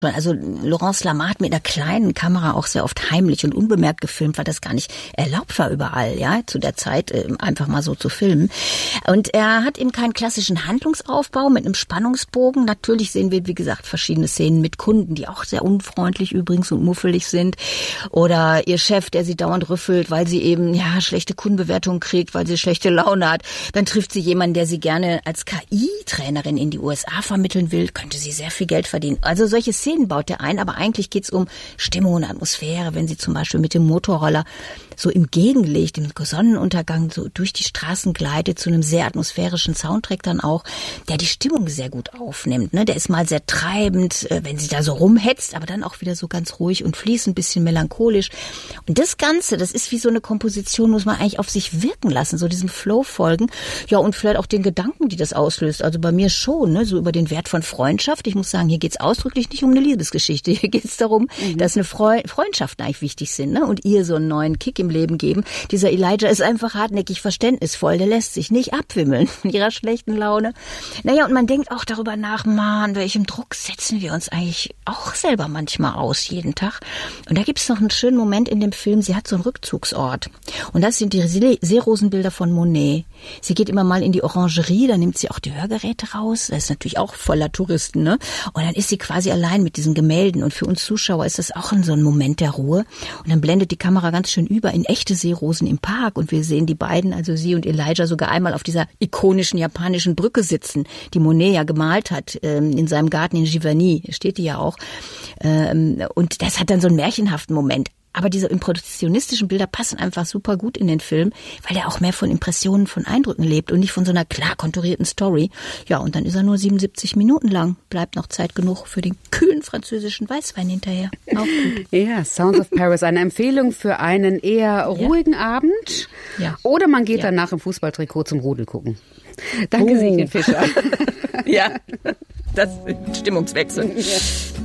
Also Laurence Lamar hat mit einer kleinen Kamera auch sehr oft heimlich und unbemerkt gefilmt, weil das gar nicht erlaubt war überall, ja, zu der Zeit einfach mal so zu filmen. Und er hat eben keinen klassischen Handlungsaufbau mit einem Spannungsbogen. Natürlich sehen wir, wie gesagt, verschiedene Szenen mit Kunden, die auch sehr unfreundlich übrigens und muffelig sind. Oder ihr Chef, der sie dauernd rüffelt, weil sie eben, ja, schlechte Kundenbewertungen kriegt, weil sie schlechte Laune hat. Dann trifft sie jemanden, der sie gerne als KI-Trainerin in die USA vermitteln will. Könnte sie sehr viel Geld verdienen. Also solche Szenen baut er ein, aber eigentlich geht's um Stimmung und Atmosphäre, wenn sie zum Beispiel mit dem Motorroller so im Gegenlicht, im Sonnenuntergang so durch die Straßen gleitet, zu einem sehr atmosphärischen Soundtrack dann auch, der die Stimmung sehr gut aufnimmt. Ne? Der ist mal sehr treibend, wenn sie da so rumhetzt, aber dann auch wieder so ganz ruhig und fließend, ein bisschen melancholisch. Und das Ganze, das ist wie so eine Komposition, muss man eigentlich auf sich wirken lassen, so diesem Flow folgen. Ja, und vielleicht auch den Gedanken, die das auslöst. Also bei mir schon, ne? So über den Wert von Freundschaft. Ich muss sagen, hier geht's ausdrücklich nicht um eine Liebesgeschichte. Hier geht's darum, dass eine Freundschaften eigentlich wichtig sind, ne? Und ihr so einen neuen Kick im Leben geben. Dieser Elijah ist einfach hartnäckig verständnisvoll. Der lässt sich nicht abwimmeln von ihrer schlechten Laune. Naja, und man denkt auch darüber nach, man, welchem Druck setzen wir uns eigentlich auch selber manchmal aus, jeden Tag. Und da gibt's noch einen schönen Moment in dem Film. Sie hat so einen Rückzugsort. Und das sind die Seerosenbilder von Monet. Sie geht immer mal in die Orangerie, da nimmt sie auch die Hörgeräte raus. Das ist natürlich auch voller Touristen, ne? Und dann ist sie quasi allein mit diesen Gemälden. Und für uns Zuschauer ist das auch so ein Moment der Ruhe. Und dann blendet die Kamera ganz schön über in echte Seerosen im Park. Und wir sehen die beiden, also sie und Elijah, sogar einmal auf dieser ikonischen japanischen Brücke sitzen, die Monet ja gemalt hat, in seinem Garten in Giverny. Steht die ja auch. Und das hat dann so einen märchenhaften Moment. Aber diese impressionistischen Bilder passen einfach super gut in den Film, weil er auch mehr von Impressionen, von Eindrücken lebt und nicht von so einer klar konturierten Story. Ja, und dann ist er nur 77 Minuten lang. Bleibt noch Zeit genug für den kühlen französischen Weißwein hinterher. Auch gut. Ja, Sounds of Paris, eine Empfehlung für einen eher ruhigen Abend. Ja. Oder man geht danach im Fußballtrikot zum Rudel gucken. Danke, Sigrid Fischer. Ja, das ist Stimmungswechsel. Ja.